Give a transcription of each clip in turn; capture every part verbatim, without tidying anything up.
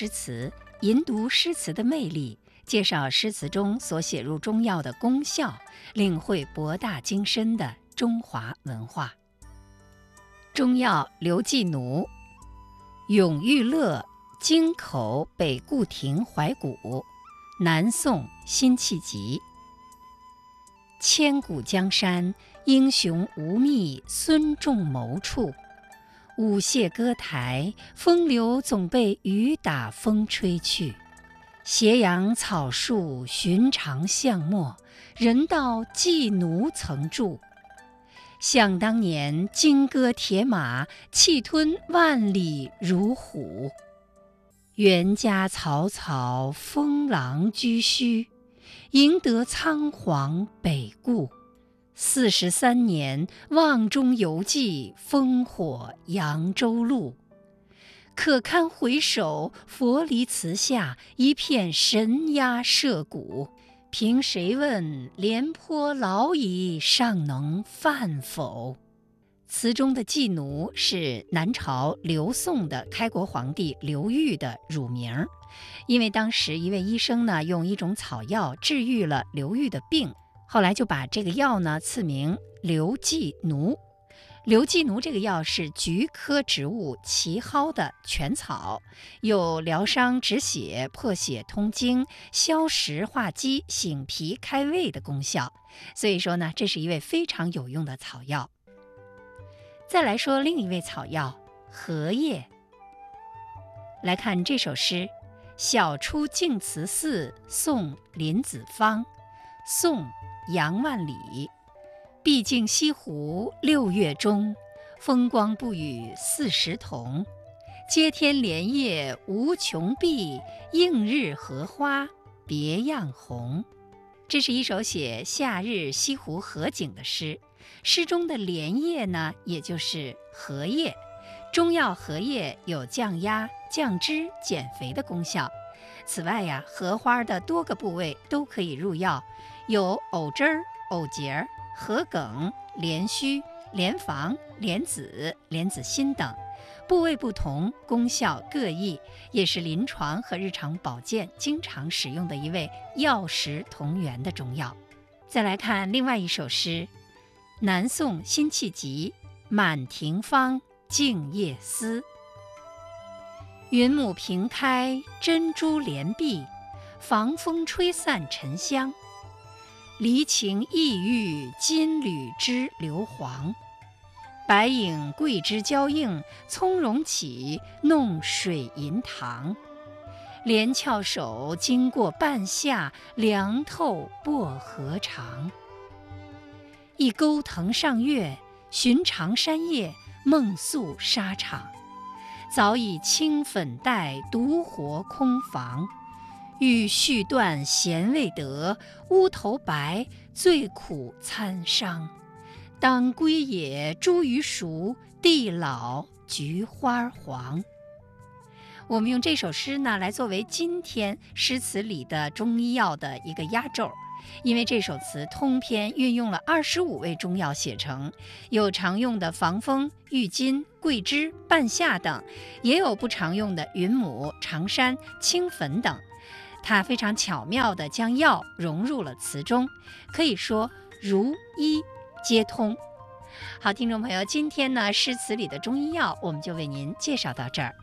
诗词，吟读诗词的魅力，介绍诗词中所写入中药的功效，领会博大精深的中华文化。中药刘季奴，永遇乐，京口北固亭怀古，南宋辛弃疾。千古江山，英雄无觅孙仲谋处。舞榭歌台，风流总被雨打风吹去。斜阳草树，寻常巷陌，人道季奴曾住。想当年，金戈铁马，气吞万里如虎。袁家草草，封狼居胥，赢得仓皇北顾。四十三年，望中犹记，烽火扬州路。可堪回首，佛离祠下，一片神鸦社鼓。凭谁问，廉颇老矣，尚能饭否？词中的季奴是南朝刘宋的开国皇帝刘裕的乳名，因为当时一位医生呢用一种草药治愈了刘裕的病，后来就把这个药呢赐名刘季奴。刘季奴这个药是菊科植物奇蒿的全草，有疗伤止血、破血通经、消食化积、醒脾开胃的功效，所以说呢，这是一味非常有用的草药。再来说另一味草药荷叶。来看这首诗：晓出净慈寺，送林子方。宋杨万里。毕竟西湖六月中，风光不与四时同。接天莲叶无穷碧，映日荷花别样红。这是一首写夏日西湖荷景的诗。诗中的莲叶呢，也就是荷叶。中药荷叶有降压、降脂、减肥的功效。此外呀，荷花的多个部位都可以入药，有藕枝儿、藕节儿、荷梗、莲须、莲房、莲子、莲子心等，部位不同，功效各异，也是临床和日常保健经常使用的一味药食同源的中药。再来看另外一首诗：南宋辛弃疾，满庭芳，静夜思。云母屏开，珍珠帘闭，防风吹散沉香。离情意郁，金缕织流黄。白影桂枝交映，葱茏起，弄水银塘。莲翘手，经过半夏，凉透薄荷长。一钩藤上月，寻常山夜，梦宿沙场。早已青粉黛，独活空房。欲续断弦未得，乌头白，最苦参商。当归也，茱萸熟，地老菊花黄。我们用这首诗呢，来作为今天诗词里的中医药的一个压轴，因为这首词通篇运用了二十五味中药写成，有常用的防风、郁金、桂枝、半夏等，也有不常用的云母、常山、青粉等。它非常巧妙地将药融入了词中，可以说如医皆通。好，听众朋友，今天呢诗词里的中医药我们就为您介绍到这儿。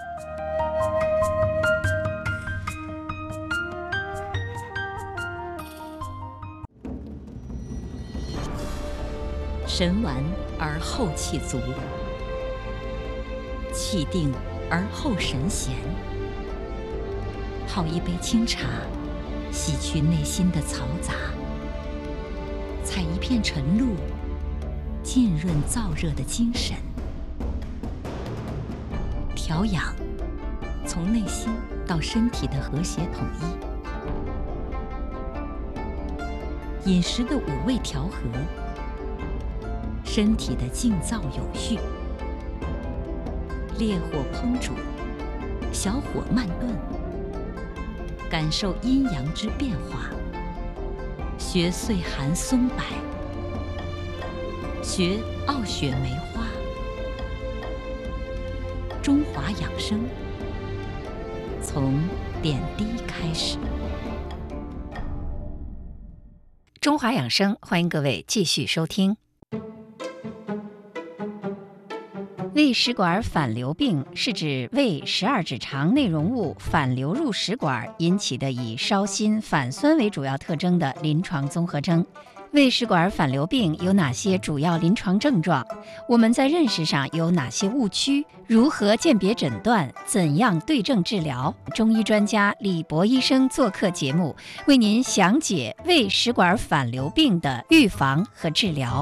神完而后气足，气定而后神闲。泡一杯清茶，洗去内心的嘈杂；采一片晨露，浸润燥热的精神。调养，从内心到身体的和谐统一；饮食的五味调和，身体的静躁有序。烈火烹煮，小火慢炖，感受阴阳之变化，学岁寒松柏，学傲雪梅花。中华养生， 从点滴开始。 中华养生，欢迎各位继续收听。胃食管反流病是指胃十二指肠内容物反流入食管引起的以烧心、反酸为主要特征的临床综合征。胃食管反流病有哪些主要临床症状？我们在认识上有哪些误区？如何鉴别诊断？怎样对症治疗？中医专家李博医生做客节目，为您详解胃食管反流病的预防和治疗。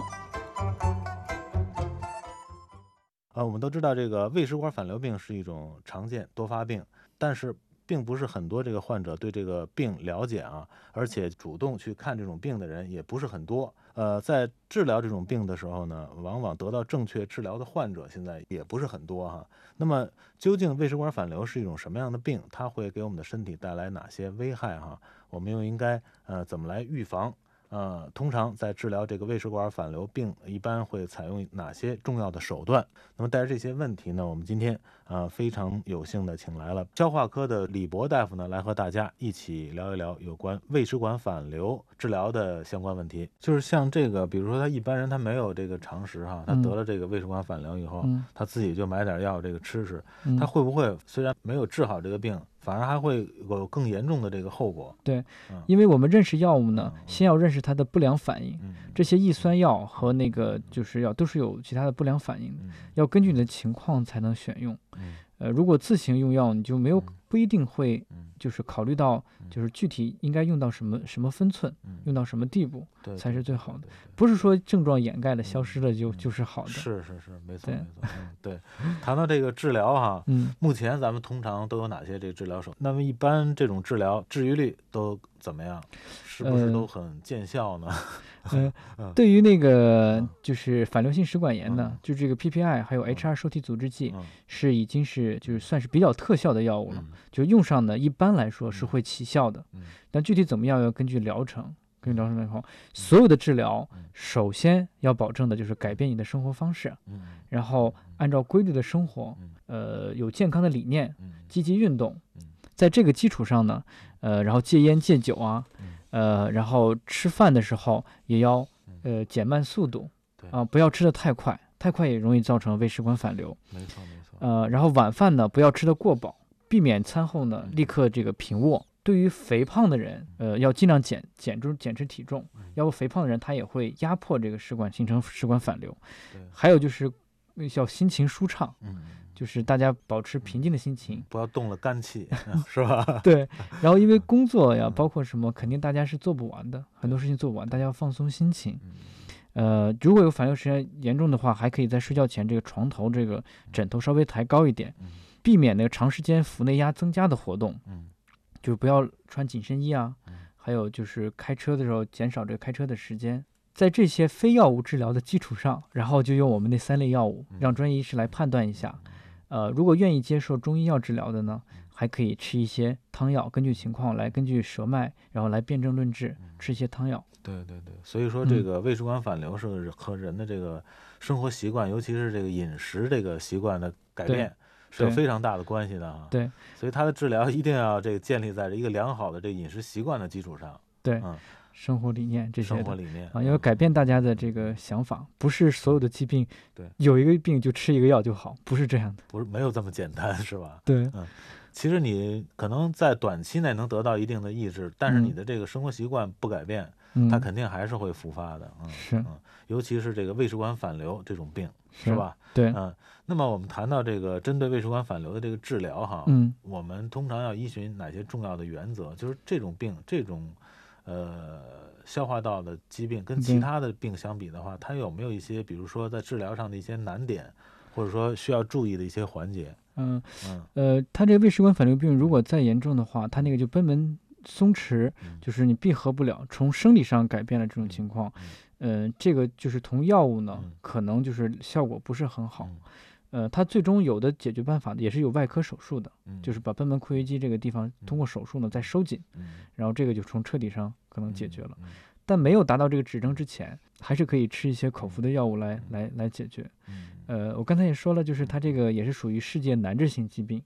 呃，我们都知道这个胃食管反流病是一种常见多发病，但是并不是很多这个患者对这个病了解啊，而且主动去看这种病的人也不是很多。呃，在治疗这种病的时候呢，往往得到正确治疗的患者现在也不是很多哈。那么究竟胃食管反流是一种什么样的病？它会给我们的身体带来哪些危害哈？我们又应该呃怎么来预防？呃，通常在治疗这个胃食管反流病，一般会采用哪些重要的手段？那么带着这些问题呢，我们今天呃非常有幸的请来了消化科的李博大夫呢，来和大家一起聊一聊有关胃食管反流治疗的相关问题。就是像这个，比如说他一般人他没有这个常识哈，他得了这个胃食管反流以后，嗯、他自己就买点药这个吃吃，嗯、他会不会虽然没有治好这个病，反而还会有更严重的这个后果？ 对，嗯、因为我们认识药物呢，嗯、先要认识它的不良反应。嗯、这些抑酸药和那个就是药都是有其他的不良反应的，嗯、要根据你的情况才能选用。嗯、呃，如果自行用药，你就没有、嗯、不一定会就是考虑到就是具体应该用到什么什么分寸，嗯、用到什么地步才是最好的。不是说症状掩盖了、消失了就、嗯、就是好的。 是是是，没错没错。嗯，对。谈到这个治疗哈，嗯，目前咱们通常都有哪些这个治疗手段？那么一般这种治疗治愈率都怎么样？是不是都很见效呢？ 呃，嗯、对于那个就是反流性食管炎呢，嗯、就这个 P P I 还有 H 二 受体阻滞剂、嗯、是已经是就是算是比较特效的药物了，嗯、就用上呢一般来说是会起效的，嗯、但具体怎么样要根据疗程。根据疗程来后，所有的治疗首先要保证的就是改变你的生活方式，嗯、然后按照规律的生活，呃，有健康的理念，积极运动，在这个基础上呢，呃，然后戒烟戒酒啊，呃，然后吃饭的时候也要呃减慢速度，啊、呃，不要吃得太快，太快也容易造成胃食管反流。 没错没错。 呃，然后晚饭呢不要吃得过饱，避免餐后呢立刻这个平卧。对于肥胖的人，呃，要尽量减减住减脂体重，要不肥胖的人他也会压迫这个食管，形成食管反流。还有就是要心情舒畅，嗯、就是大家保持平静的心情， 不要动了肝气，是吧？ 对。然后因为工作呀，包括什么，肯定大家是做不完的，很多事情做不完，大家要放松心情。呃，如果有反流时间严重的话，还可以在睡觉前这个床头这个枕头稍微抬高一点，避免那个长时间腹内压增加的活动。嗯。就是不要穿紧身衣啊，还有就是开车的时候减少这个开车的时间。在这些非药物治疗的基础上，然后就用我们那三类药物，让专业医师来判断一下。呃，如果愿意接受中医药治疗的呢，还可以吃一些汤药，根据情况来根据舌脉，然后来辨证论治，吃一些汤药。 对对对，所以说这个胃食管反流是和人的这个生活习惯，尤其是这个饮食这个习惯的改变。是有非常大的关系的啊， 对， 所以它的治疗一定要这个建立在一个良好的这个饮食习惯的基础上， 对，嗯，生活理念这些生活理念啊，因为改变大家的这个想法，不是所有的疾病， 对， 有一个病就吃一个药就好，不是这样的， 不是没有这么简单，是吧？ 对， 嗯，其实你可能在短期内能得到一定的抑制，但是你的这个生活习惯不改变，嗯、它肯定还是会复发的，嗯， 是， 嗯，尤其是这个胃食管反流这种病，是吧？ 对， 嗯。那么我们谈到这个针对胃食管反流的这个治疗哈， 嗯， 我们通常要依循哪些重要的原则？就是这种病，这种呃消化道的疾病跟其他的病相比的话，它有没有一些，比如说在治疗上的一些难点，或者说需要注意的一些环节？ 嗯嗯，呃，它这个胃食管反流病如果再严重的话，它那个就贲门松弛，嗯、就是你闭合不了，从生理上改变了这种情况，嗯、呃，这个就是同药物呢，嗯、可能就是效果不是很好。嗯呃，它最终有的解决办法也是有外科手术的，嗯、就是把贲门括约肌这个地方通过手术呢再收紧，嗯、然后这个就从彻底上可能解决了。嗯嗯、但没有达到这个指征之前，还是可以吃一些口服的药物来、嗯、来来解决。嗯、呃，我刚才也说了，就是它这个也是属于世界难治性疾病，嗯、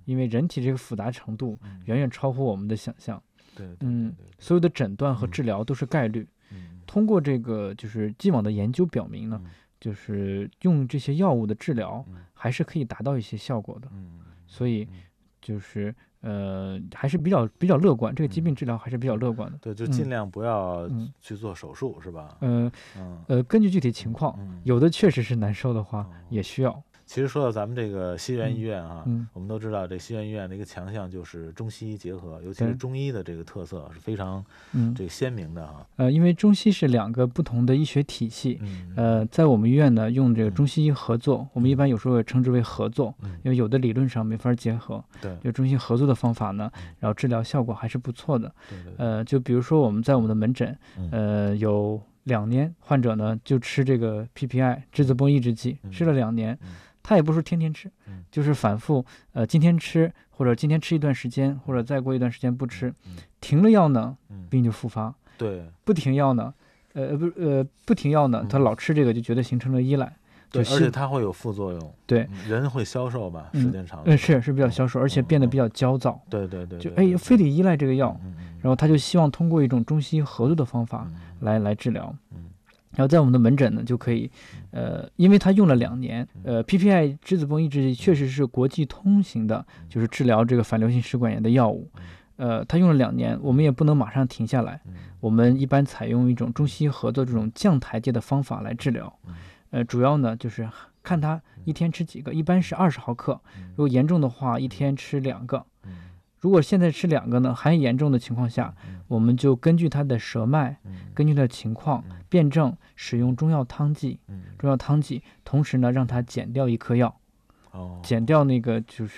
因为人体这个复杂程度远远超乎我们的想象。 对， 嗯，所有的诊断和治疗都是概率。 嗯， 通过这个就是既往的研究表明呢，就是用这些药物的治疗还是可以达到一些效果的。 嗯， 所以就是呃还是比较比较乐观，这个疾病治疗还是比较乐观的。 对，就尽量不要嗯去做手术，是吧？ 呃嗯呃，根据具体情况， 嗯， 有的确实是难受的话，也需要。 其实说到咱们这个西园医院啊， 嗯， 我们都知道这西园医院的一个强项就是中西医结合，尤其是中医的这个特色是非常这个鲜明的哈。 呃，因为中西是两个不同的医学体系， 嗯， 呃，在我们医院呢用这个中西医合作，我们一般有时候也称之为合作，因为有的理论上没法结合， 对， 就中西合作的方法呢，然后治疗效果还是不错的。 对对， 呃，就比如说我们在我们的门诊，呃，有两年患者呢就吃这个 P P I 质子泵抑制剂，吃了两年。他也不是天天吃，就是反复，呃，今天吃，或者今天吃一段时间，或者再过一段时间不吃，停了药呢，病就复发。 对， 不停药呢，呃不呃不停药呢，他老吃这个就觉得形成了依赖。 对，而且它会有副作用。 对， 人会消瘦吧，时间长了。 嗯，是是比较消瘦，而且变得比较焦躁。 对对对， 就哎非得依赖这个药，然后他就希望通过一种中西医合作的方法来来治疗。然后在我们的门诊呢，就可以，呃，因为他用了两年，呃 ，P P I 质子泵抑制剂确实是国际通行的，就是治疗这个反流性食管炎的药物，呃，他用了两年，我们也不能马上停下来，我们一般采用一种中西医合作这种降台阶的方法来治疗，呃，主要呢就是看他一天吃几个，一般是二十毫克，如果严重的话，一天吃两个。如果现在吃两个呢，还严重的情况下，我们就根据他的舌脉，根据他的情况辩证使用中药汤剂，中药汤剂，同时呢让他减掉一颗药，减掉那个就是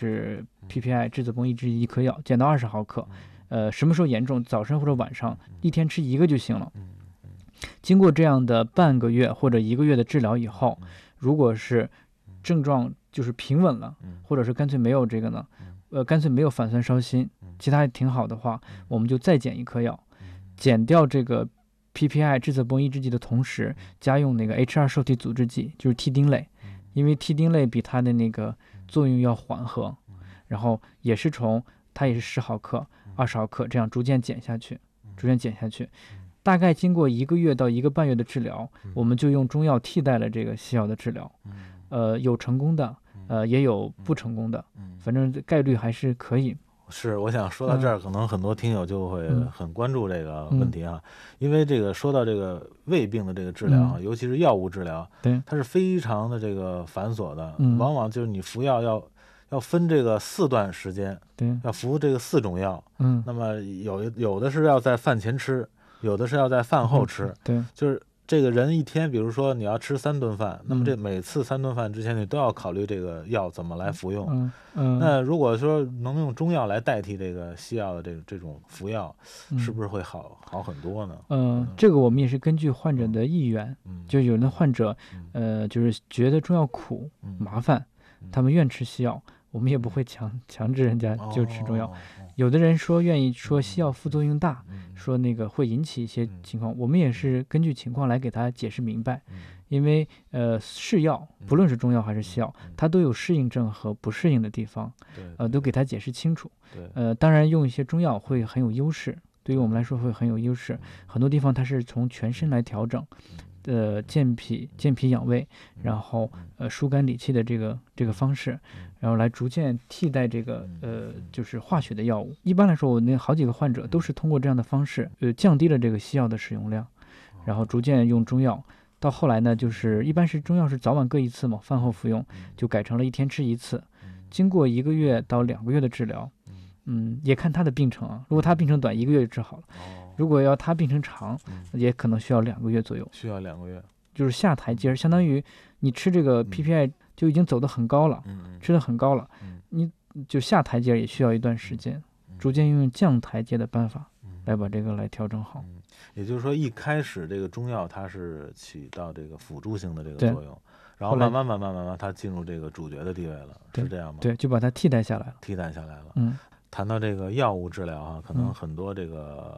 P P I 质子泵抑制剂一颗药，减到二十毫克。呃，什么时候严重，早上或者晚上一天吃一个就行了。经过这样的半个月或者一个月的治疗以后，如果是症状就是平稳了，或者是干脆没有这个呢？呃，干脆没有反酸烧心，其他也挺好的话，我们就再减一颗药，减掉这个 P P I 质子泵抑制剂的同时，加用那个 H 二 受体阻滞剂，就是替丁类，因为替丁类比它的那个作用要缓和，然后也是从它也是十毫克、二十毫克这样逐渐减下去，逐渐减下去，大概经过一个月到一个半月的治疗，我们就用中药替代了这个西药的治疗，呃，有成功的。呃，也有不成功的，反正概率还是可以。 是，我想说到这儿，可能很多听友就会很关注这个问题啊，因为这个说到这个胃病的这个治疗啊，尤其是药物治疗， 对， 它是非常的这个繁琐的，往往就是你服药要要分这个四段时间， 对， 要服这个四种药， 嗯， 那么有有的是要在饭前吃，有的是要在饭后吃， 对， 就是。这个人一天，比如说你要吃三顿饭，那么这每次三顿饭之前，你都要考虑这个药怎么来服用。 嗯嗯。 那如果说能用中药来代替这个西药的这这种服药，是不是会好好很多呢？ 嗯，这个我们也是根据患者的意愿，就有的患者，呃，就是觉得中药苦麻烦，他们愿吃西药，我们也不会强强制人家就吃中药。有的人说愿意说西药副作用大，说那个会引起一些情况，我们也是根据情况来给他解释明白，因为呃是药，不论是中药还是西药，它都有适应症和不适应的地方，呃都给他解释清楚。呃，当然用一些中药会很有优势，对于我们来说会很有优势，很多地方它是从全身来调整。呃，健脾健脾养胃，然后呃疏肝理气的这个这个方式，然后来逐渐替代这个呃就是化学的药物。一般来说，我那好几个患者都是通过这样的方式，呃降低了这个西药的使用量，然后逐渐用中药。到后来呢，就是一般是中药是早晚各一次嘛，饭后服用，就改成了一天吃一次。经过一个月到两个月的治疗，嗯，也看他的病程啊。如果他病程短，一个月就治好了。如果要他病程长，也可能需要两个月左右。 需要两个月， 就是下台阶，相当于你吃这个 P P I 就已经走得很高了， 嗯、 吃得很高了，嗯、你就下台阶也需要一段时间，嗯、逐渐用降台阶的办法来把这个来调整好。 嗯、也就是说，一开始这个中药它是起到这个辅助性的这个作用，然后慢慢慢慢慢慢它进入这个主角的地位了，是这样吗？ 对，就把它替代下来了。 替代下来了。 嗯， 谈到这个药物治疗啊，可能很多这个。嗯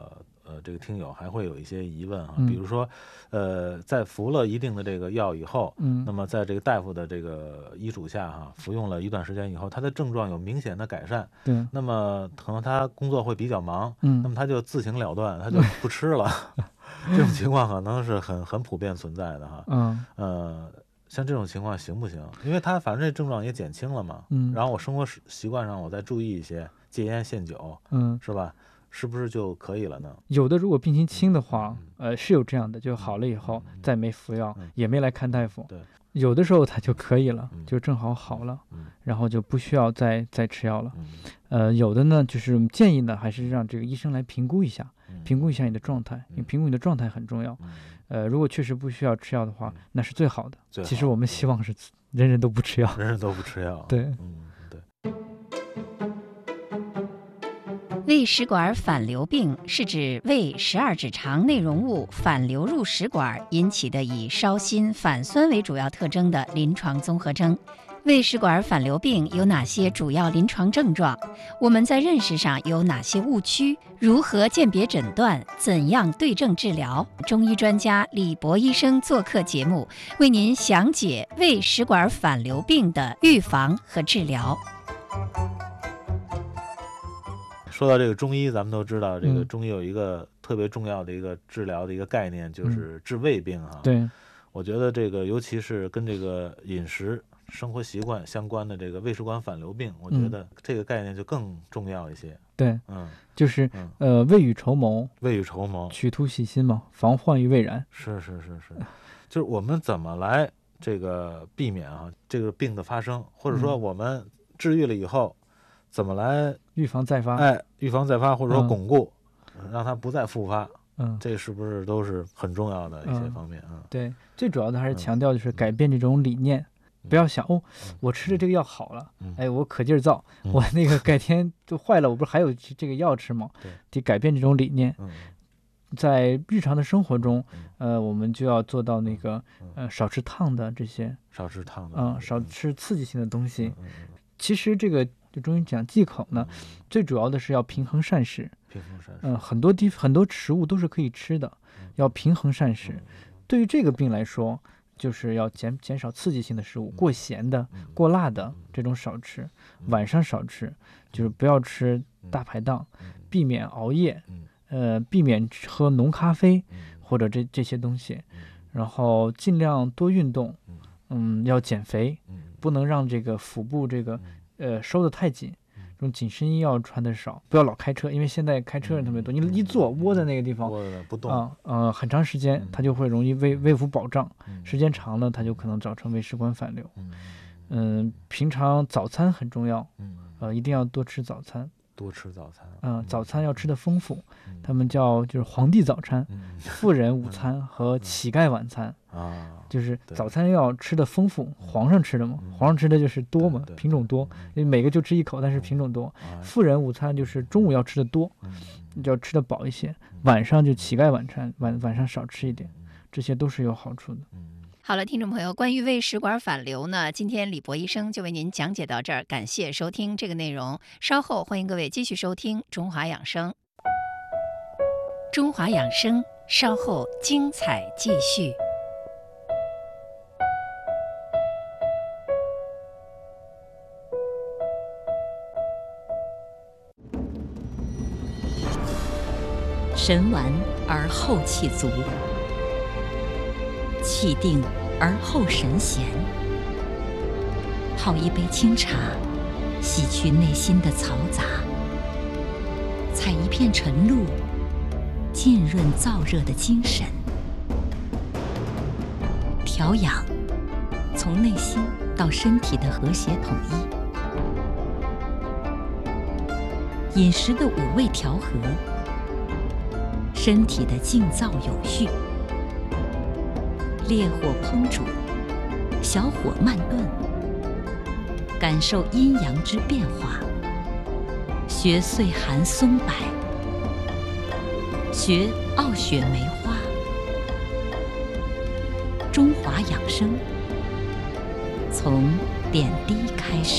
呃这个听友还会有一些疑问啊， 嗯、 比如说，呃，在服了一定的这个药以后， 嗯， 那么在这个大夫的这个医嘱下哈，服用了一段时间以后，他的症状有明显的改善， 对， 那么可能他工作会比较忙， 嗯， 那么他就自行了断，他就不吃了，这种情况可能是很很普遍存在的哈， 嗯， 呃。像这种情况行不行？因为他反正这症状也减轻了嘛， 嗯， 然后我生活习惯上我再注意一些，戒烟限酒， 嗯， 是吧？是不是就可以了呢？ 有的如果病情轻的话，呃，是有这样的，就好了以后再没服药，也没来看大夫。 对， 有的时候他就可以了，就正好好了，然后就不需要再再吃药了。呃，有的呢，就是建议呢，还是让这个医生来评估一下，评估一下你的状态，因为评估你的状态很重要。呃，如果确实不需要吃药的话，那是最好的。 最好其实我们希望是人人都不吃药， 人人都不吃药。 对， 嗯，对。 胃食管反流病是指胃十二指肠内容物反流入食管引起的以烧心、反酸为主要特征的临床综合征。胃食管反流病有哪些主要临床症状？我们在认识上有哪些误区？如何鉴别诊断？怎样对症治疗？中医专家李博医生做客节目，为您详解胃食管反流病的预防和治疗。 说到这个中医，咱们都知道，这个中医有一个特别重要的一个治疗的一个概念，就是治胃病哈。 对， 我觉得这个尤其是跟这个饮食生活习惯相关的这个胃食管反流病，我觉得这个概念就更重要一些。 对， 嗯， 就是呃，未雨绸缪， 未雨绸缪， 取图细心嘛，防患于未然。 是是是是，就是我们怎么来这个避免啊这个病的发生，或者说我们治愈了以后，怎么来预防再发？ 哎，预防再发，或者说巩固，嗯、让它不再复发。 嗯， 这是不是都是很重要的一些方面啊、 嗯？对，最主要的还是强调就是改变这种理念。 嗯、 不要想哦，我吃了这个药好了， 嗯、 哎，我可劲儿造，嗯、我那个改天就坏了，我不是还有这个药吃吗？ 对， 得改变这种理念。 嗯、 在日常的生活中，呃，我们就要做到那个呃少吃烫的这些， 少吃烫的， 嗯，少吃刺激性的东西。 嗯、 其实这个就中医讲忌口呢，嗯、最主要的是要平衡膳食。 平衡膳食。 嗯、呃，很多地很多食物都是可以吃的，嗯、要平衡膳食。嗯、对于这个病来说，就是要减减少刺激性的食物，过咸的、过辣的这种少吃，晚上少吃，就是不要吃大排档，避免熬夜，呃，避免喝浓咖啡或者这这些东西，然后尽量多运动，嗯，要减肥，不能让这个腹部这个呃收得太紧。这种紧身衣要穿的少，不要老开车，因为现在开车人特别多，你一坐窝在那个地方， 窝着不动啊，呃，很长时间，它就会容易胃胃腹饱胀，时间长了，它就可能造成胃食管反流。嗯，平常早餐很重要，呃，一定要多吃早餐， 多吃早餐， 嗯，早餐要吃的丰富，他们叫就是皇帝早餐、富人午餐和乞丐晚餐啊。 就是早餐要吃的丰富，皇上吃的嘛，皇上吃的就是多嘛，品种多，因为每个就吃一口，但是品种多。富人午餐就是中午要吃的多，就要吃的饱一些，晚上就乞丐晚餐，晚晚上少吃一点，这些都是有好处的。 好了，听众朋友，关于胃食管反流呢，今天李博医生就为您讲解到这儿，感谢收听这个内容。稍后欢迎各位继续收听中华养生。中华养生稍后精彩继续。 神完而后气足，气定而后神闲。泡一杯清茶，洗去内心的嘈杂；采一片晨露，浸润燥热的精神。调养，从内心到身体的和谐统一。饮食的五味调和，身体的静躁有序，烈火烹煮，小火慢炖，感受阴阳之变化，学岁寒松柏，学傲雪梅花。中华养生，从点滴开始。